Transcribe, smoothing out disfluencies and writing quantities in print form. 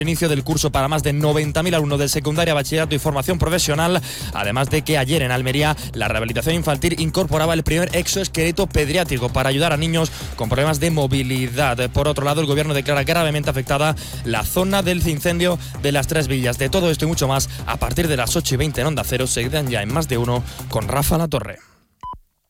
Inicio del curso para más de 90.000 alumnos de secundaria, bachillerato y formación profesional, además de que ayer en Almería la rehabilitación infantil incorporaba el primer exoesqueleto pediátrico para ayudar a niños con problemas de movilidad. Por otro lado, el gobierno declara gravemente afectada la zona del incendio de las Tres Villas. De todo esto y mucho más, a partir de las 8:20 en Onda Cero, se quedan ya en Más de Uno con Rafa Latorre.